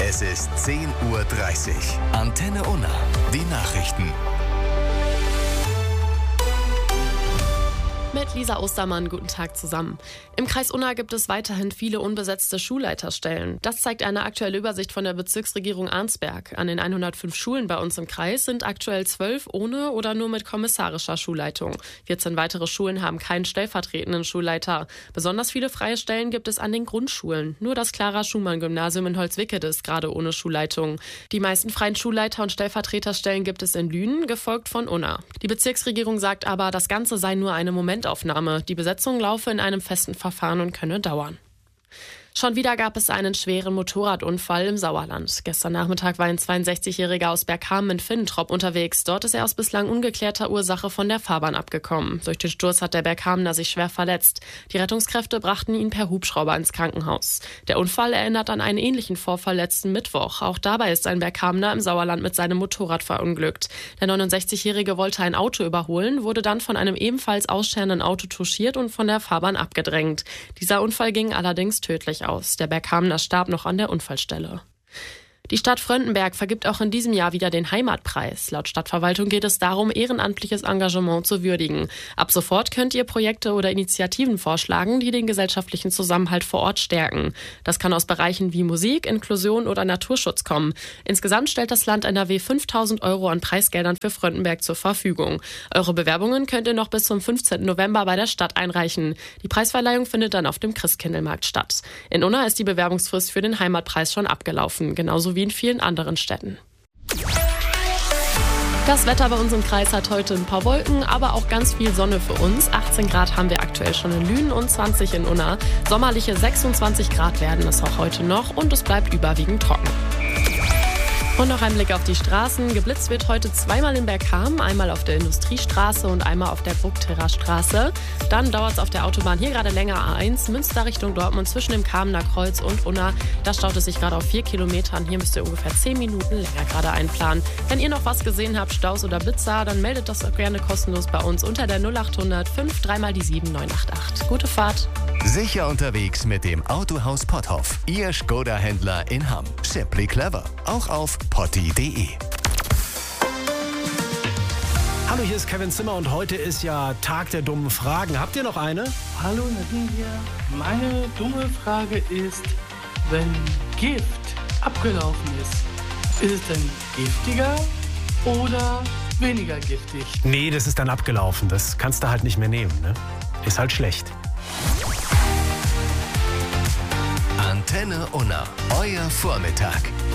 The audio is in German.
Es ist 10:30 Uhr. Antenne Unna. Die Nachrichten. Mit Lisa Ostermann, guten Tag zusammen. Im Kreis Unna gibt es weiterhin viele unbesetzte Schulleiterstellen. Das zeigt eine aktuelle Übersicht von der Bezirksregierung Arnsberg. An den 105 Schulen bei uns im Kreis sind aktuell 12 ohne oder nur mit kommissarischer Schulleitung. 14 weitere Schulen haben keinen stellvertretenden Schulleiter. Besonders viele freie Stellen gibt es an den Grundschulen. Nur das Clara-Schumann-Gymnasium in Holzwickede ist gerade ohne Schulleitung. Die meisten freien Schulleiter- und Stellvertreterstellen gibt es in Lünen, gefolgt von Unna. Die Bezirksregierung sagt aber, das Ganze sei nur eine Momentaufnahme. Die Besetzung laufe in einem festen Verfahren und könne dauern. Schon wieder gab es einen schweren Motorradunfall im Sauerland. Gestern Nachmittag war ein 62-Jähriger aus Bergkamen in Finnentrop unterwegs. Dort ist er aus bislang ungeklärter Ursache von der Fahrbahn abgekommen. Durch den Sturz hat der Bergkamener sich schwer verletzt. Die Rettungskräfte brachten ihn per Hubschrauber ins Krankenhaus. Der Unfall erinnert an einen ähnlichen Vorfall letzten Mittwoch. Auch dabei ist ein Bergkamener im Sauerland mit seinem Motorrad verunglückt. Der 69-Jährige wollte ein Auto überholen, wurde dann von einem ebenfalls ausscherenden Auto touchiert und von der Fahrbahn abgedrängt. Dieser Unfall ging allerdings tödlich aus. Der Bergkamener starb noch an der Unfallstelle. Die Stadt Fröndenberg vergibt auch in diesem Jahr wieder den Heimatpreis. Laut Stadtverwaltung geht es darum, ehrenamtliches Engagement zu würdigen. Ab sofort könnt ihr Projekte oder Initiativen vorschlagen, die den gesellschaftlichen Zusammenhalt vor Ort stärken. Das kann aus Bereichen wie Musik, Inklusion oder Naturschutz kommen. Insgesamt stellt das Land NRW 5.000 € an Preisgeldern für Fröndenberg zur Verfügung. Eure Bewerbungen könnt ihr noch bis zum 15. November bei der Stadt einreichen. Die Preisverleihung findet dann auf dem Christkindlmarkt statt. In Unna ist die Bewerbungsfrist für den Heimatpreis schon abgelaufen, genauso wie in vielen anderen Städten. Das Wetter bei uns im Kreis hat heute ein paar Wolken, aber auch ganz viel Sonne für uns. 18 Grad haben wir aktuell schon in Lünen und 20 in Unna. Sommerliche 26 Grad werden es auch heute noch und es bleibt überwiegend trocken. Und noch ein Blick auf die Straßen. Geblitzt wird heute zweimal in Bergkamen, einmal auf der Industriestraße und einmal auf der Bruckterer Straße. Dann dauert es auf der Autobahn hier gerade länger A1, Münster Richtung Dortmund zwischen dem Kamener Kreuz und Unna. Da staut es sich gerade auf 4 Kilometern. Hier müsst ihr ungefähr 10 Minuten länger gerade einplanen. Wenn ihr noch was gesehen habt, Staus oder Blitzer, dann meldet das auch gerne kostenlos bei uns unter der 0800 5 3 die 7 988. Gute Fahrt! Sicher unterwegs mit dem Autohaus Potthoff. Ihr Skoda-Händler in Hamm. Simply clever. Auch auf potti.de. Hallo, hier ist Kevin Zimmer und heute ist ja Tag der dummen Fragen. Habt ihr noch eine? Hallo Nadine hier. Meine dumme Frage ist, wenn Gift abgelaufen ist es dann giftiger oder weniger giftig? Nee, das ist dann abgelaufen. Das kannst du halt nicht mehr nehmen, ne? Ist halt schlecht. Antenne Unna. Euer Vormittag.